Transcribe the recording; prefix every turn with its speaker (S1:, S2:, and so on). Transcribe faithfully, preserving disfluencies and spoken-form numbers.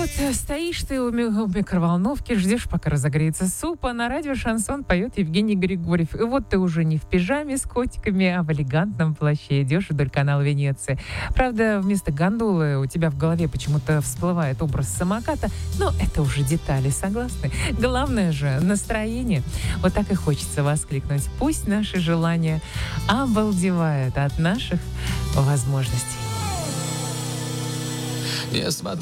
S1: вот стоишь ты у ми- у микроволновки, ждешь, пока разогреется суп, а на радио «Шансон» поет Евгений Григорьев. И вот ты уже не в пижаме с котиками, а в элегантном плаще идешь вдоль канала Венеции. Правда, вместо гондолы у тебя в голове почему-то всплывает образ самоката, но это уже детали, согласны? Главное же настроение. Вот так и хочется воскликнуть. Пусть наши желания обалдевают от наших возможностей.
S2: Несмотря